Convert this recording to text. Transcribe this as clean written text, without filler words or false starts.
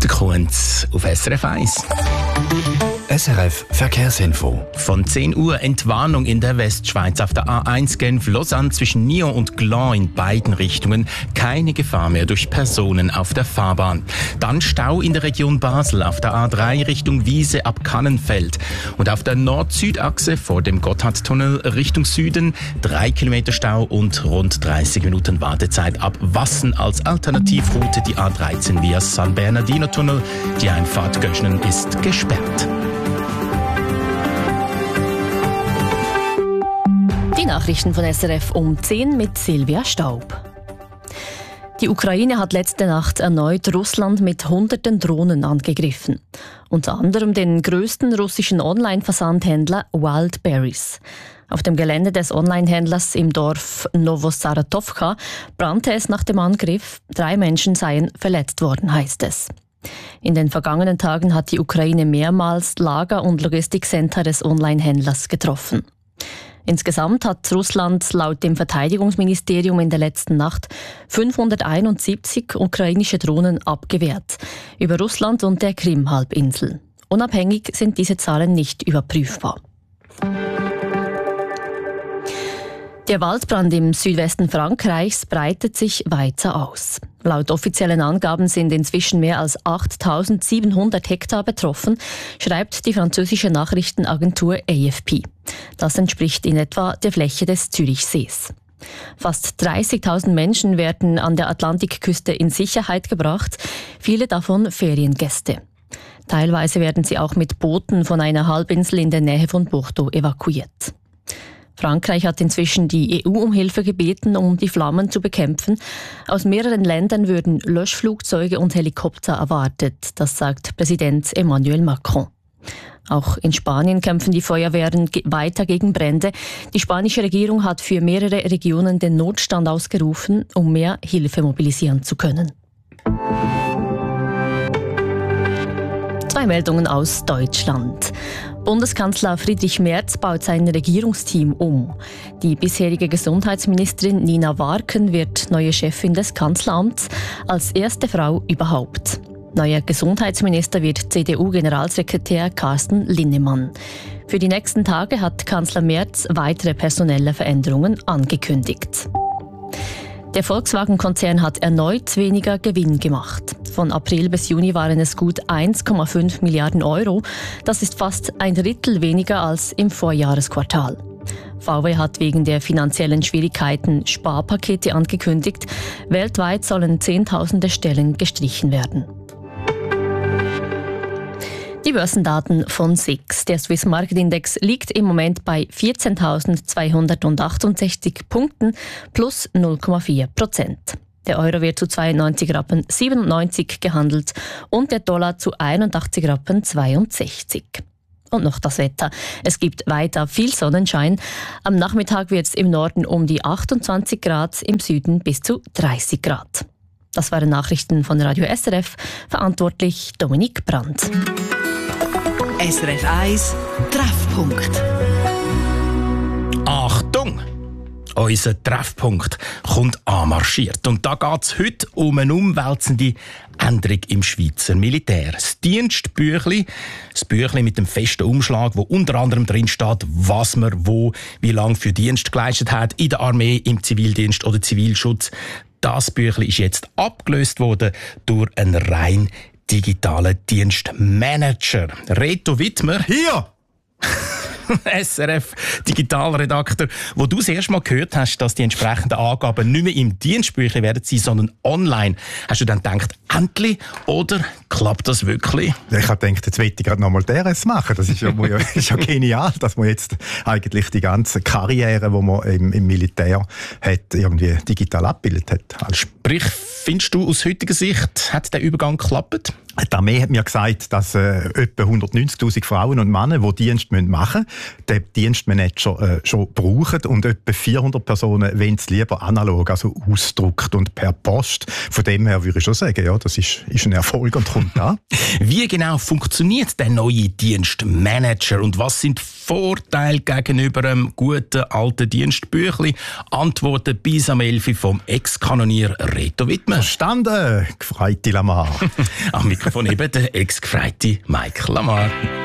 kommt auf SRF 1. SRF Verkehrsinfo. Von 10 Uhr Entwarnung in der Westschweiz auf der A1 Genf-Lausanne zwischen Nyon und Gland in beiden Richtungen. Keine Gefahr mehr durch Personen auf der Fahrbahn. Dann Stau in der Region Basel auf der A3 Richtung Wiese ab Kannenfeld. Und auf der Nord-Süd-Achse vor dem Gotthardtunnel Richtung Süden 3 Kilometer Stau und rund 30 Minuten Wartezeit ab Wassen als Alternativroute die A13 via San Bernardino-Tunnel. Die Einfahrt Göschnen ist gesperrt. Die Nachrichten von SRF um 10 mit Silvia Staub. Die Ukraine hat letzte Nacht erneut Russland mit hunderten Drohnen angegriffen. Unter anderem den größten russischen Online-Versandhändler Wildberries. Auf dem Gelände des Online-Händlers im Dorf Novosaratowka brannte es nach dem Angriff. 3 Menschen seien verletzt worden, heißt es. In den vergangenen Tagen hat die Ukraine mehrmals Lager- und Logistikcenter des Online-Händlers getroffen. Insgesamt hat Russland laut dem Verteidigungsministerium in der letzten Nacht 571 ukrainische Drohnen abgewehrt über Russland und der Krim-Halbinsel. Unabhängig sind diese Zahlen nicht überprüfbar. Der Waldbrand im Südwesten Frankreichs breitet sich weiter aus. Laut offiziellen Angaben sind inzwischen mehr als 8.700 Hektar betroffen, schreibt die französische Nachrichtenagentur AFP. Das entspricht in etwa der Fläche des Zürichsees. Fast 30.000 Menschen werden an der Atlantikküste in Sicherheit gebracht, viele davon Feriengäste. Teilweise werden sie auch mit Booten von einer Halbinsel in der Nähe von Bordeaux evakuiert. Frankreich hat inzwischen die EU um Hilfe gebeten, um die Flammen zu bekämpfen. Aus mehreren Ländern würden Löschflugzeuge und Helikopter erwartet, das sagt Präsident Emmanuel Macron. Auch in Spanien kämpfen die Feuerwehren weiter gegen Brände. Die spanische Regierung hat für mehrere Regionen den Notstand ausgerufen, um mehr Hilfe mobilisieren zu können. 2 Meldungen aus Deutschland. Bundeskanzler Friedrich Merz baut sein Regierungsteam um. Die bisherige Gesundheitsministerin Nina Warken wird neue Chefin des Kanzleramts, als erste Frau überhaupt. Neuer Gesundheitsminister wird CDU-Generalsekretär Carsten Linnemann. Für die nächsten Tage hat Kanzler Merz weitere personelle Veränderungen angekündigt. Der Volkswagen-Konzern hat erneut weniger Gewinn gemacht. Von April bis Juni waren es gut 1,5 Milliarden Euro. Das ist fast ein Drittel weniger als im Vorjahresquartal. VW hat wegen der finanziellen Schwierigkeiten Sparpakete angekündigt. Weltweit sollen Zehntausende Stellen gestrichen werden. Die Börsendaten von SIX. Der Swiss Market Index liegt im Moment bei 14.268 Punkten plus 0,4%. Der Euro wird zu 92,97 Rappen gehandelt und der Dollar zu 81,62 Rappen. Und noch das Wetter. Es gibt weiter viel Sonnenschein. Am Nachmittag wird es im Norden um die 28 Grad, im Süden bis zu 30 Grad. Das waren Nachrichten von Radio SRF. Verantwortlich Dominik Brandt. SRF 1 Treffpunkt. Achtung! Unser Treffpunkt kommt anmarschiert. Und da geht es heute um eine umwälzende Änderung im Schweizer Militär. Das Dienstbüchli, das Büchli mit dem festen Umschlag, wo unter anderem drin steht, was man wo, wie lange für Dienst geleistet hat, in der Armee, im Zivildienst oder Zivilschutz. Das Büchli ist jetzt abgelöst worden durch einen rein digitalen Dienstmanager. Reto Wittmer. Hier! SRF Digitalredakteur, wo du das erste Mal gehört hast, dass die entsprechenden Angaben nicht mehr im Dienstbüchlein werden sein, sondern online. Hast du dann gedacht, endlich? Oder klappt das wirklich? Ich habe gedacht, jetzt möchte ich gerade nochmal DRS machen. Das ist ja, ist ja genial, dass man jetzt eigentlich die ganze Karriere, die man im Militär hat, irgendwie digital abgebildet hat. Sprich, findest du aus heutiger Sicht, hat der Übergang geklappt? Die Armee hat mir gesagt, dass etwa 190'000 Frauen und Männer, die Dienst machen müssen, den Dienstmanager schon brauchen und etwa 400 Personen wollen es lieber analog, also ausgedruckt und per Post. Von dem her würde ich schon sagen, ja, das ist ein Erfolg und kommt da? Wie genau funktioniert der neue Dienstmanager und was sind Vorteile gegenüber einem guten alten Dienstbüchli? Antworten bis am 11 vom Ex-Kanonier Reto Wittmer. Verstanden, gefreite Lamar. Am Mikrofon eben der Ex-Gefreite Mike Lamar.